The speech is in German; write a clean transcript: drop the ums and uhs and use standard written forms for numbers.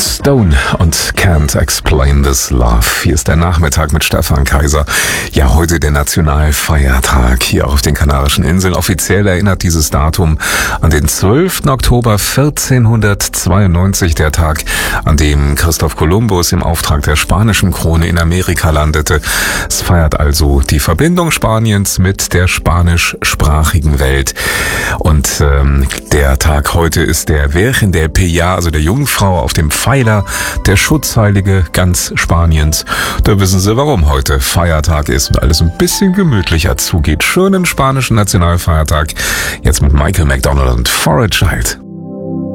Stone und Can't Explain This Love. Hier ist der Nachmittag mit Stefan Kaiser. Ja, heute der Nationalfeiertag hier auf den Kanarischen Inseln. Offiziell erinnert dieses Datum an den 12. Oktober 1492, der Tag, an dem Christoph Kolumbus im Auftrag der spanischen Krone in Amerika landete. Es feiert also die Verbindung Spaniens mit der spanischsprachigen Welt. Und der Tag heute ist der Virgen del Pilar, also der Jungfrau auf dem Pfeiler, der Schutzheilige ganz Spaniens. Da wissen Sie, warum heute Feiertag ist und alles ein bisschen gemütlicher zugeht. Schönen spanischen Nationalfeiertag. Jetzt mit Michael McDonald und For a Child.